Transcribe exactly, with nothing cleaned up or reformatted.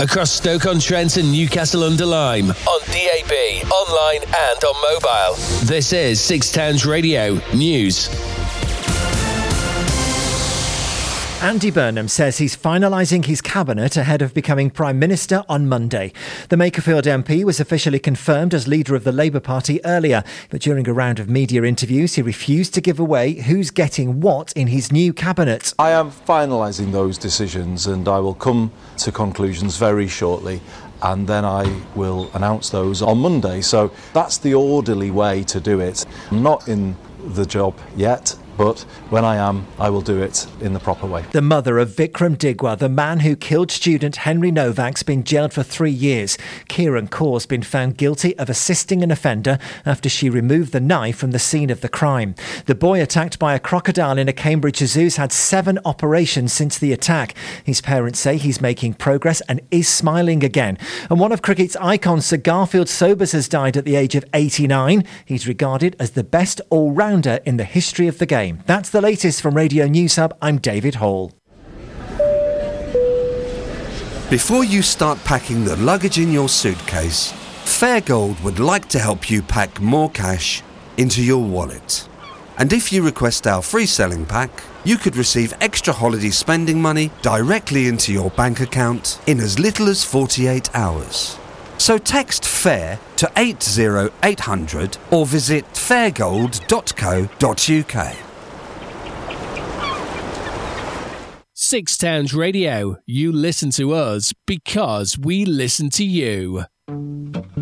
across Stoke-on-Trent and Newcastle-under-Lyme, on D A B, online and on mobile. This is Six Towns Radio News. Andy Burnham says he's finalising his cabinet ahead of becoming Prime Minister on Monday. The Makerfield M P was officially confirmed as leader of the Labour Party earlier, but during a round of media interviews, he refused to give away who's getting what in his new cabinet. I am finalising those decisions and I will come to conclusions very shortly. And then I will announce those on Monday. So that's the orderly way to do it. I'm not in the job yet, but when I am, I will do it in the proper way. The mother of Vikram Digwa, the man who killed student Henry Novak's been jailed for three years. Kieran Kaur's been found guilty of assisting an offender after she removed the knife from the scene of the crime. The boy attacked by a crocodile in a Cambridge zoo's had seven operations since the attack. His parents say he's making progress and is smiling again. And one of cricket's icons, Sir Garfield Sobers, has died at the age of eighty-nine. He's regarded as the best all-rounder in the history of the game. That's the latest from Radio News Hub. I'm David Hall. Before you start packing the luggage in your suitcase, Fairgold would like to help you pack more cash into your wallet. And if you request our free selling pack, you could receive extra holiday spending money directly into your bank account in as little as forty-eight hours. So text FAIR to eight oh eight hundred or visit fairgold dot co dot uk. Six Towns Radio. You listen to us because we listen to you.